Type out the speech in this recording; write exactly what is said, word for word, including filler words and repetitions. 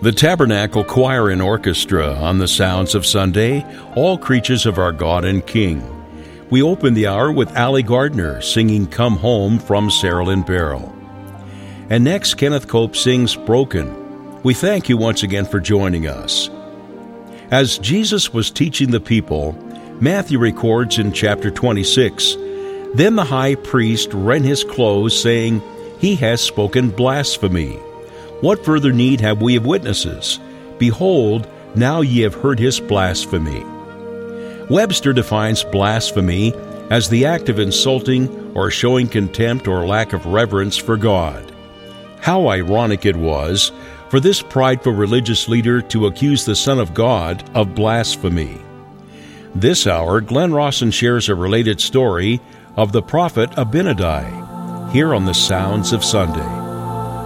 The Tabernacle Choir and Orchestra on the Sounds of Sunday, All Creatures of Our God and King. We open the hour with Allie Gardner singing Come Home from Sarah Lynn Barrow. And next, Kenneth Cope sings Broken. We thank you once again for joining us. As Jesus was teaching the people, Matthew records in chapter twenty-six, Then the high priest rent his clothes, saying, He has spoken blasphemy. What further need have we of witnesses? Behold, now ye have heard his blasphemy. Webster defines blasphemy as the act of insulting or showing contempt or lack of reverence for God. How ironic it was for this prideful religious leader to accuse the Son of God of blasphemy. This hour, Glenn Rawson shares a related story of the prophet Abinadi, here on the Sounds of Sunday.